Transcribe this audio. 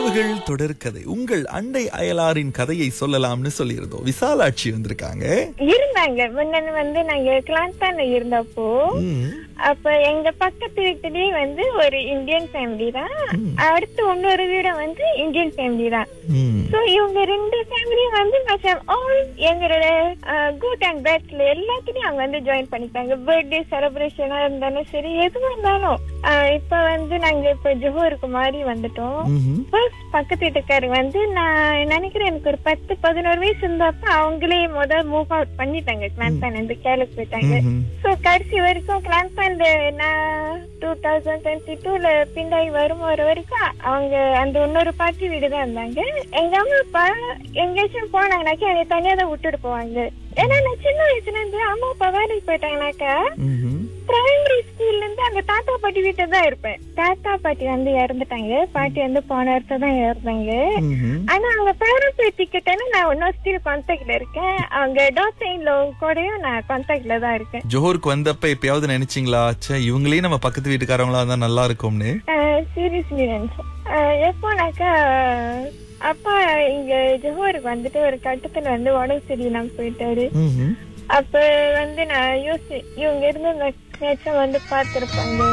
உறவுகள் தொடர்கதை உங்கள் அண்டை அயலாரின் கதையை சொல்லலாம்னு சொல்லியிருந்தோம். விசாலாட்சி வந்திருக்காங்க. இருந்தாங்க முன்ன வந்து நாங்க கிளான்தான்ல இருந்தப்போ அப்ப எங்க பக்கத்து வீட்டுலயே வந்து ஒரு இந்தியன் ஃபேமிலி தான், அடுத்து இன்னொரு வீட வந்து இந்தியன் ஃபேமிலி தான். சோ இவங்க ரெண்டு ஃபேமிலியும் வந்து எங்களோட குட் அண்ட் பேட்ல எல்லாத்துலயும் அவங்க வந்து ஜாயின் பண்ணிட்டாங்க. பர்த்டே செலிப்ரேஷனா இருந்தாலும் சரி, எதுவும் இருந்தாலும். இப்ப வந்து நாங்க இப்ப ஜோஹருக்கு மாறி வந்துட்டோம். ஃபர்ஸ்ட் பக்கத்து வீட்டுக்காரங்க வந்து நான் நினைக்கிறேன் எனக்கு ஒரு 10-11 வயசு இருந்தப்ப அவங்களே மூவ் அவுட் பண்ணிட்டாங்க. கிளான்தான் வந்து கேலுக்கு போயிட்டாங்க. சோ கடைசி வரைக்கும் கிளான்தான் நான் 2022ல பின்னாடி வரும் வரைக்கும் அவங்க அந்த இன்னொரு பாட்டி வீடு தான் இருந்தாங்க. எங்க அம்மா அப்பா எங்கேயாச்சும் போனாங்கனாக்கா என்னை தனியா தான் விட்டுட்டு போவாங்க. ஏன்னா நான் சின்ன வயசுல இருந்து அம்மா அப்பா வேலைக்கு போயிட்டாங்கனாக்கா பிரைமரி ஸ்கூல்ல இருந்து அங்க தாத்தா பாட்டி வீட்டை தான் இருப்பேன். தாத்தா பாட்டி வந்து இறந்துட்டாங்க, பாட்டி வந்து போன வருஷம் தான் இறந்தாங்க. ஆனா அவங்க பேரண்ட் டிக்கெட் நான் இன்னும் ஸ்டில் கான்டாக்ட்ல இருக்கேன். அவங்க டாக்டர்ல கூடயும் நான் கான்டாக்ட்ல தான் இருக்கேன். ஜோஹருக்கு வந்தப்ப எப்பயாவது நினைச்சீங்களா இவங்களே நம்ம பக்கத்து வீட்டுக்காரங்களா இருந்தா நல்லா இருக்கும்னு? சீரியஸ்லி நினைச்சேன். எப்போனாக்கா அப்பா இங்க ஜோஹருக்கு வந்துட்டு ஒரு கட்டத்துல வந்து உடம்பு சரியில்லாம போயிட்டாரு. அப்ப வந்து நான் யோசிச்சேன் இவங்க இருந்து வந்து பாத்துருப்பாங்க.